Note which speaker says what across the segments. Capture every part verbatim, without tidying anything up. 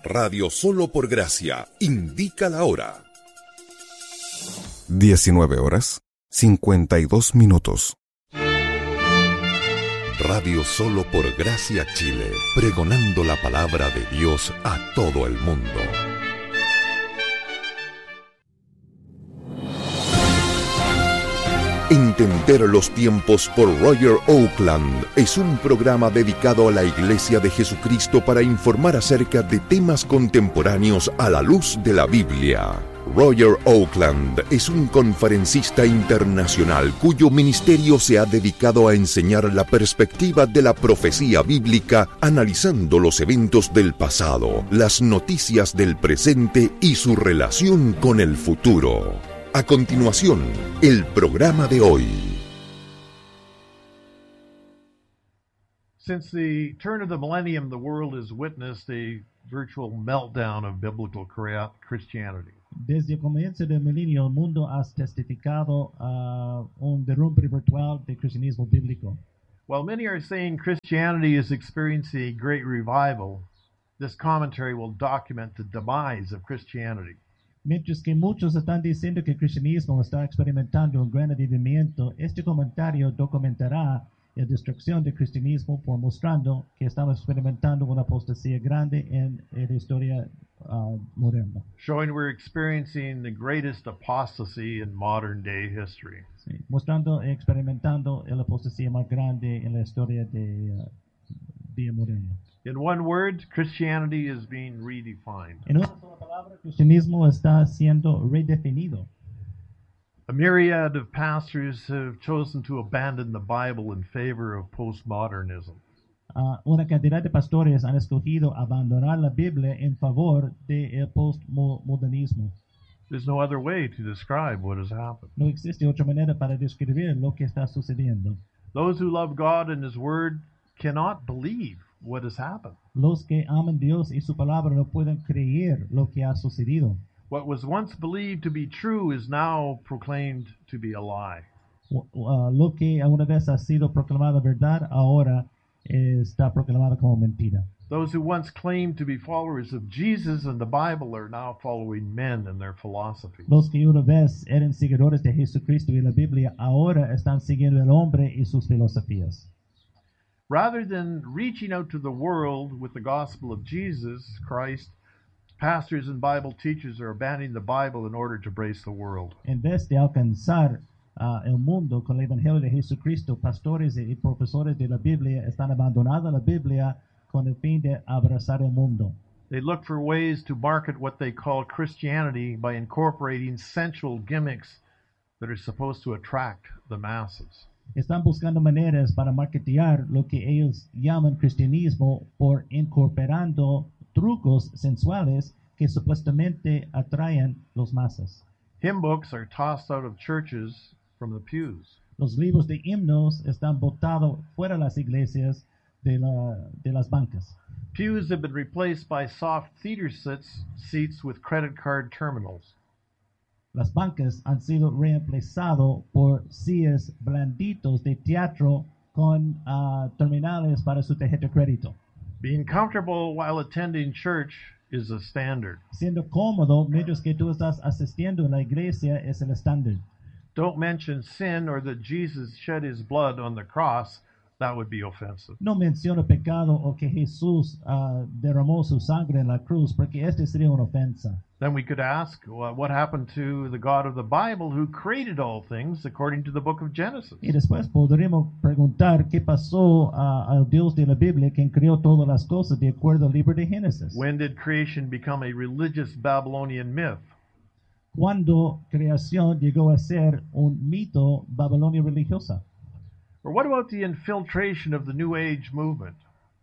Speaker 1: Radio Solo por Gracia indica la hora.
Speaker 2: diecinueve horas, cincuenta y dos minutos.
Speaker 1: Radio Solo por Gracia Chile, pregonando la palabra de Dios a todo el mundo. Entender los tiempos por Roger Oakland es un programa dedicado a la Iglesia de Jesucristo para informar acerca de temas contemporáneos a la luz de la Biblia. Roger Oakland es un conferencista internacional cuyo ministerio se ha dedicado a enseñar la perspectiva de la profecía bíblica, analizando los eventos del pasado, las noticias del presente y su relación con el futuro. A continuación, el programa de hoy.
Speaker 3: Since the turn of the millennium, the world has witnessed a virtual meltdown of biblical Christianity.
Speaker 4: Desde el comienzo del milenio, el mundo ha testificado uh, un derrumbe virtual del cristianismo bíblico.
Speaker 3: While many are saying Christianity is experiencing a great revival, this commentary will document the demise of Christianity.
Speaker 4: Mientras que muchos están diciendo que el cristianismo está experimentando un gran avivamiento, este comentario documentará la destrucción del cristianismo por mostrando que estamos experimentando una apostasía grande en la historia uh, moderna.
Speaker 3: Showing we're experiencing the greatest apostasy in modern day history.
Speaker 4: Sí, mostrando y experimentando la apostasía más grande en la historia de uh, día moderno.
Speaker 3: In one word, Christianity is being redefined.
Speaker 4: En una sola palabra, el cristianismo está siendo redefinido.
Speaker 3: A myriad of pastors have chosen to abandon the Bible in favor of postmodernism.
Speaker 4: Uh, una cantidad de pastores han escogido abandonar la Biblia en favor del postmodernismo.
Speaker 3: There's no other way to describe what has happened.
Speaker 4: No existe otra manera para describir lo que está sucediendo.
Speaker 3: Those who love God and His Word cannot believe what has happened.
Speaker 4: Los que aman Dios y su palabra no pueden creer lo que ha sucedido.
Speaker 3: What was once believed to be true is now proclaimed to be a lie.
Speaker 4: Uh, lo que alguna vez ha sido proclamado verdad, ahora está proclamado como mentira.
Speaker 3: Those who once claimed to be followers of Jesus and the Bible are now following men and their philosophies.
Speaker 4: Los que una vez eran seguidores de Jesucristo y la Biblia, ahora están siguiendo al hombre y sus filosofías.
Speaker 3: Rather than reaching out to the world with the gospel of Jesus Christ, pastors and Bible teachers are abandoning the Bible in order to embrace the world.
Speaker 4: En vez de alcanzar uh, el mundo con el evangelio de Jesucristo, pastores y profesores de la Biblia están abandonando la Biblia con el fin de abrazar el mundo.
Speaker 3: They look for ways to market what they call Christianity by incorporating sensual gimmicks that are supposed to attract the masses.
Speaker 4: Están buscando maneras para marketear lo que ellos llaman cristianismo por incorporando trucos sensuales que supuestamente atraen los masas.
Speaker 3: Hymn books are tossed out of churches from the pews.
Speaker 4: Los libros de himnos están botados fuera de las iglesias de, la, de las bancas.
Speaker 3: Pews have been replaced by soft theater seats, seats with credit card terminals.
Speaker 4: Las bancas han sido reemplazadas por sillas blanditos de teatro con uh, terminales para su tarjeta de crédito.
Speaker 3: Being comfortable while attending church is a standard.
Speaker 4: Siendo cómodo mientras que tú estás asistiendo a la iglesia es el estándar.
Speaker 3: Don't mention sin or that Jesus shed his blood on the cross. That would be offensive.
Speaker 4: No menciona pecado o que Jesús uh, derramó su sangre en la cruz, porque este sería una ofensa.
Speaker 3: Then we could ask, well, what happened to the God of the Bible who created all things according to the book of Genesis?
Speaker 4: Y después podríamos preguntar qué pasó uh, al Dios de la Biblia, quien creó todas las cosas de acuerdo al libro de Génesis.
Speaker 3: When did creation become a religious Babylonian myth?
Speaker 4: ¿Cuándo creación llegó a ser un mito babilonio religiosa?
Speaker 3: Or what about the infiltration of the New Age movement?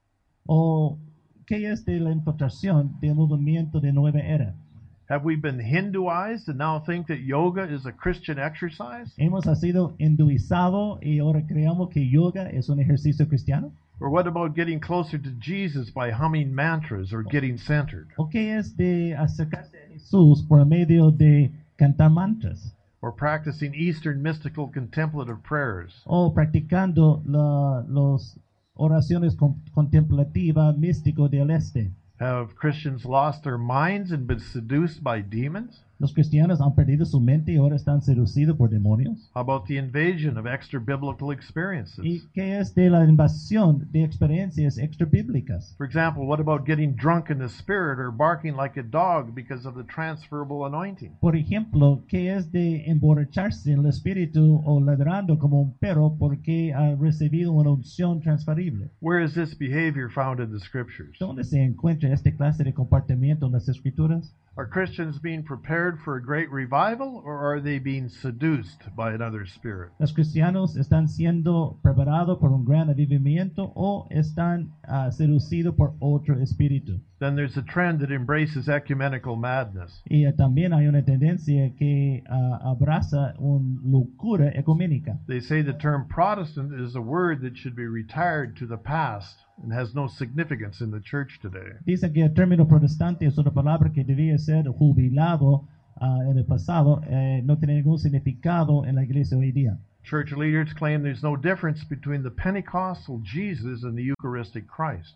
Speaker 4: ¿O qué es de la infiltración del movimiento de nueva era?
Speaker 3: Have we been Hinduized and now think that yoga is a Christian exercise?
Speaker 4: ¿Hemos sido hinduizados y ahora creemos que yoga es un ejercicio cristiano?
Speaker 3: Or what about getting closer to Jesus by humming mantras or getting centered?
Speaker 4: ¿O qué es de acercarse a Jesús por medio de cantar mantras?
Speaker 3: Or practicing Eastern mystical contemplative prayers?
Speaker 4: O practicando la, los oraciones con, contemplativas místico del este.
Speaker 3: Have Christians lost their minds and been seduced by demons?
Speaker 4: Los cristianos han perdido su mente y ahora están seducidos por demonios.
Speaker 3: How about the invasion of extra-biblical experiences?
Speaker 4: ¿Y qué es de la invasión de experiencias extrabíblicas?
Speaker 3: For example, what about getting drunk in the spirit or barking like a dog because of the transferable anointing?
Speaker 4: Por ejemplo, ¿qué es de emborracharse en el espíritu o ladrando como un perro porque ha recibido una unción transferible?
Speaker 3: Where is this behavior found in the scriptures?
Speaker 4: ¿Dónde se encuentra este clase de comportamiento en las escrituras?
Speaker 3: Are Christians being prepared for a great revival, or are they being seduced by another spirit?
Speaker 4: ¿Los cristianos están siendo preparados por un gran avivamiento o están uh, seducidos por otro espíritu?
Speaker 3: Then there's a trend that embraces ecumenical madness.
Speaker 4: Y uh, también hay una tendencia que uh, abraza una locura ecuménica.
Speaker 3: They say the term Protestant is a word that should be retired to the past and has no significance in the church today.
Speaker 4: Dicen que el término protestante es una palabra que debía ser jubilado uh, en el pasado, eh, no tiene ningún significado en la iglesia hoy día.
Speaker 3: Church leaders claim there's no difference between the Pentecostal Jesus and the Eucharistic Christ.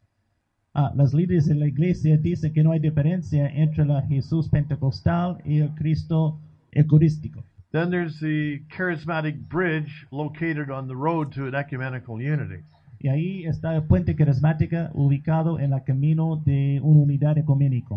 Speaker 4: Ah, las líderes de la iglesia dicen que no hay diferencia entre la Jesús pentecostal y el Cristo eucarístico.
Speaker 3: Then there's the charismatic bridge located on the road to an ecumenical unity.
Speaker 4: Y ahí está el puente carismática ubicado en el camino de una unidad ecuménico.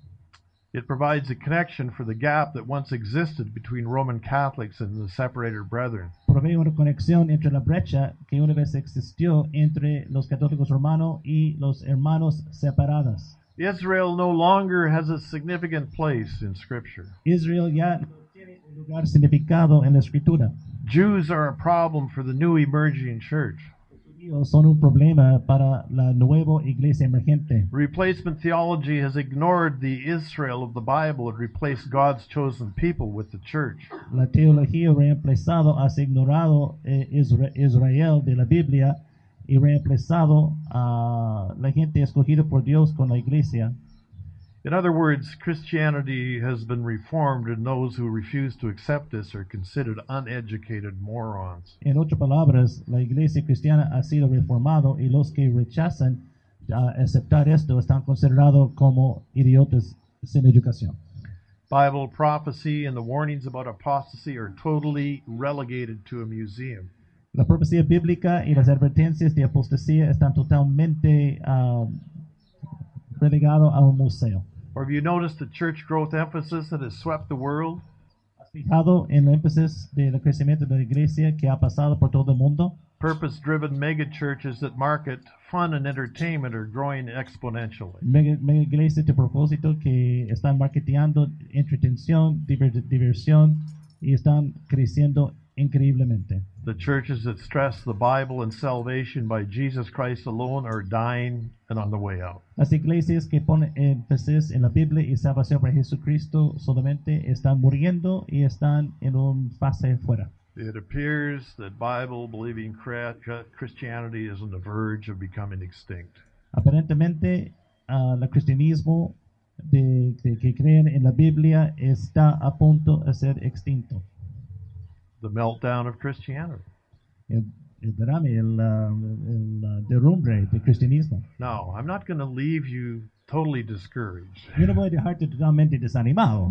Speaker 3: It provides a connection for the gap that once existed between Roman Catholics and the separated brethren.
Speaker 4: Provee una conexión entre la brecha que una vez existió entre los católicos romanos y los hermanos separados.
Speaker 3: Israel no longer has a significant place in Scripture.
Speaker 4: Israel ya no tiene un lugar significado en la escritura.
Speaker 3: Jews are a problem for the new emerging church.
Speaker 4: Son un problema para la nueva iglesia emergente.
Speaker 3: Replacement theology has ignored the Israel of the Bible and replaced God's chosen people with the church.
Speaker 4: La teología reemplazado ha ignorado eh, Isra Israel de la Biblia y reemplazado a la gente escogida por Dios con la iglesia.
Speaker 3: In other words, Christianity has been reformed, and those who refuse to accept this are considered uneducated morons.
Speaker 4: En otras palabras, la iglesia cristiana ha sido reformado y los que rechazan uh, aceptar esto están considerados como idiotas sin educación.
Speaker 3: Bible prophecy and the warnings about apostasy are totally relegated to a museum.
Speaker 4: La profecía bíblica y las advertencias de apostasía están totalmente uh, relegados a un museo.
Speaker 3: Or have you noticed the church growth emphasis that has swept the world?
Speaker 4: ¿Has fijado en el énfasis del crecimiento de la iglesia que ha pasado por todo el mundo?
Speaker 3: Purpose-driven megachurches that market fun and entertainment are growing exponentially.
Speaker 4: Mega, mega iglesias de propósito que están marketeando entretención, diver, diversión y están creciendo increíblemente.
Speaker 3: The churches that stress the Bible and salvation by Jesus Christ alone are dying and on the way out.
Speaker 4: Las iglesias que ponen énfasis en la Biblia y salvación por Jesucristo solamente están muriendo y están en un fase fuera.
Speaker 3: It appears that Bible-believing Christianity is on the verge of becoming extinct.
Speaker 4: Aparentemente, uh, el cristianismo de, de que creen en la Biblia está a punto de ser extinto.
Speaker 3: The meltdown of Christianity.
Speaker 4: El, el derrame, el, uh, el uh, derrumbe del cristianismo.
Speaker 3: No, I'm not going to leave you totally discouraged.
Speaker 4: Yo no voy a dejarte totalmente desanimado.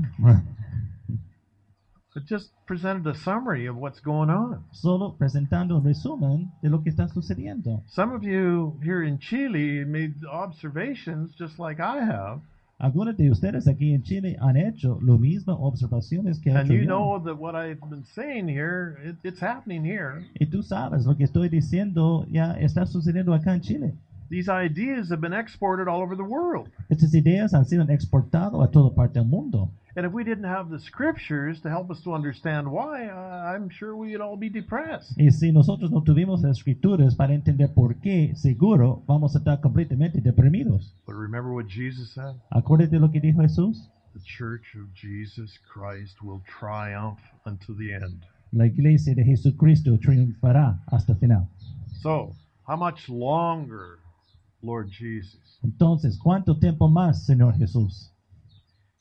Speaker 3: I just presented a summary of what's going on.
Speaker 4: Solo presentando un resumen de lo que está sucediendo.
Speaker 3: Some of you here in Chile made observations just like I have.
Speaker 4: Algunos de ustedes aquí en Chile han hecho las mismas observaciones que he
Speaker 3: And
Speaker 4: hecho
Speaker 3: you
Speaker 4: yo.
Speaker 3: know that what I've been saying here, it, it's happening here.
Speaker 4: Y tú sabes, lo que estoy diciendo ya está sucediendo acá en Chile.
Speaker 3: These ideas have been exported all over the world.
Speaker 4: Estas ideas han sido exportadas a toda parte del mundo.
Speaker 3: And if we didn't have the scriptures to help us to understand why, uh, I'm sure we'd all be depressed.
Speaker 4: Y si nosotros no tuvimos las escrituras para entender por qué, seguro vamos a estar completamente deprimidos.
Speaker 3: But remember what Jesus said?
Speaker 4: Acuérdate lo que dijo Jesús.
Speaker 3: The church of Jesus Christ will triumph unto the end.
Speaker 4: La iglesia de Jesucristo triunfará hasta el final.
Speaker 3: So, how much longer, Lord Jesus?
Speaker 4: Entonces, ¿cuánto tiempo más, Señor Jesús?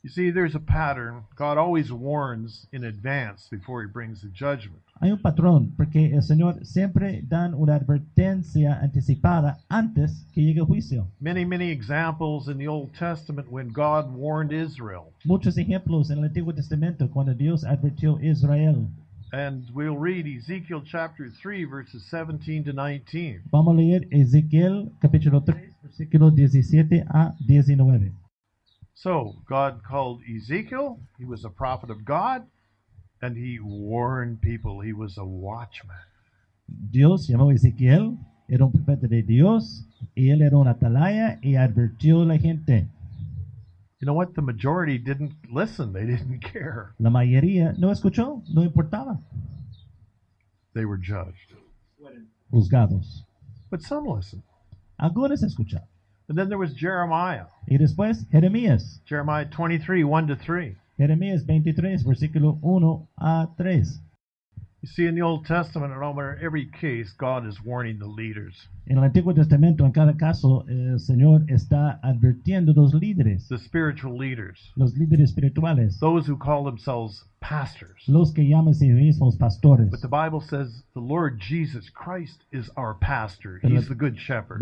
Speaker 3: You see, there's a pattern. God always warns in advance before he brings the judgment.
Speaker 4: Hay un patrón, porque el Señor siempre da una advertencia anticipada antes que llegue el juicio.
Speaker 3: Many, many examples in the Old Testament when God warned Israel.
Speaker 4: Muchos ejemplos en el Antiguo Testamento cuando Dios advirtió a Israel.
Speaker 3: And we'll read Ezekiel chapter three, verses seventeen to nineteen.
Speaker 4: Vamos a leer Ezequiel capítulo tres, versículos diecisiete a diecinueve.
Speaker 3: So, God called Ezekiel. He was a prophet of God, and he warned people. He was a watchman.
Speaker 4: Dios llamó a Ezequiel, era un profeta de Dios, y él era un atalaya y advirtió a la gente.
Speaker 3: You know what? The majority didn't listen. They didn't care.
Speaker 4: La mayoría no escuchó, no importaba.
Speaker 3: They were judged.
Speaker 4: Juzgados.
Speaker 3: But some listened.
Speaker 4: Algunos escucharon.
Speaker 3: And then there was Jeremiah.
Speaker 4: Y después Jeremías.
Speaker 3: Jeremiah twenty-three, one to three.
Speaker 4: Jeremías veintitrés, versículo uno a tres.
Speaker 3: You see, in the Old Testament, in almost every case, God is warning the leaders.
Speaker 4: En el Antiguo Testamento, en cada caso, el Señor está advirtiendo a los líderes,
Speaker 3: The spiritual leaders.
Speaker 4: los líderes espirituales,
Speaker 3: Those who call themselves pastors.
Speaker 4: los que llaman a sí mismos pastores.
Speaker 3: But the Bible says the Lord Jesus Christ is our pastor.
Speaker 4: Pero-
Speaker 3: He's the good shepherd.